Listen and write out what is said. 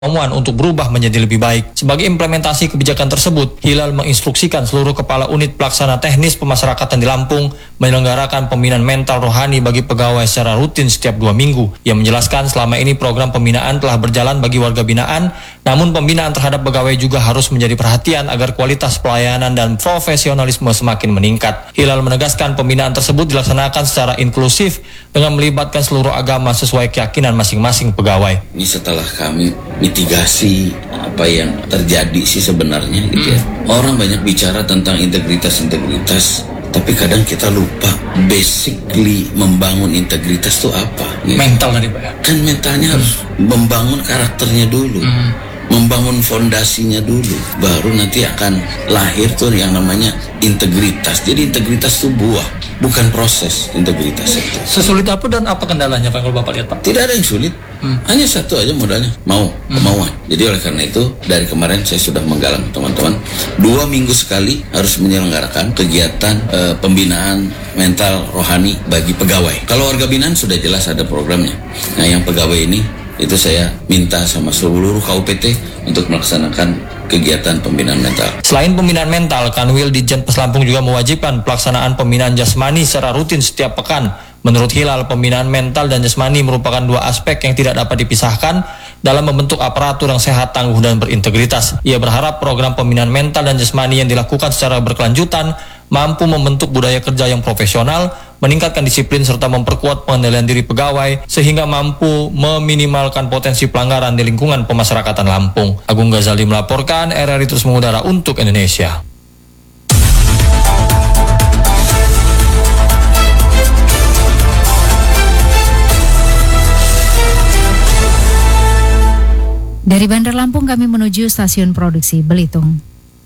kemauan untuk berubah menjadi lebih baik. Sebagai implementasi kebijakan tersebut, Hilal menginstruksikan seluruh kepala unit pelaksana teknis pemasyarakatan di Lampung menyelenggarakan pembinaan mental rohani bagi pegawai secara rutin setiap 2 minggu. Ia menjelaskan selama ini program pembinaan telah berjalan bagi warga binaan, namun pembinaan terhadap pegawai juga harus menjadi perhatian agar kualitas pelayanan dan profesionalisme semakin meningkat. Hilal menegaskan pembinaan tersebut dilaksanakan secara inklusif dengan melibatkan seluruh agama sesuai keyakinan masing-masing pegawai. Ini setelah kami mitigasi apa yang terjadi sih sebenarnya gitu ya. Orang banyak bicara tentang integritas, tapi kadang kita lupa basically membangun integritas itu apa gitu. Mental tadi Pak ya? Kan mentalnya harus membangun karakternya dulu, membangun fondasinya dulu, baru nanti akan lahir tuh yang namanya integritas. Jadi integritas itu buah, bukan proses integritas itu. Sesulit apa dan apa kendalanya Pak kalau Bapak lihat Pak? Tidak ada yang sulit, hanya satu aja modalnya, kemauan. Jadi oleh karena itu dari kemarin saya sudah menggalang teman-teman 2 minggu sekali harus menyelenggarakan kegiatan pembinaan mental rohani bagi pegawai. Kalau warga binaan sudah jelas ada programnya. Nah yang pegawai ini itu saya minta sama seluruh KUPT untuk melaksanakan kegiatan pembinaan mental. Selain pembinaan mental, Kanwil Ditjen Lampung juga mewajibkan pelaksanaan pembinaan jasmani secara rutin setiap pekan. Menurut Hilal, pembinaan mental dan jasmani merupakan 2 aspek yang tidak dapat dipisahkan dalam membentuk aparatur yang sehat, tangguh, dan berintegritas. Ia berharap program pembinaan mental dan jasmani yang dilakukan secara berkelanjutan mampu membentuk budaya kerja yang profesional, meningkatkan disiplin, serta memperkuat pengendalian diri pegawai sehingga mampu meminimalkan potensi pelanggaran di lingkungan pemasyarakatan Lampung. Agung Ghazali melaporkan, RRI terus mengudara untuk Indonesia. Dari Bandar Lampung kami menuju stasiun produksi Belitung.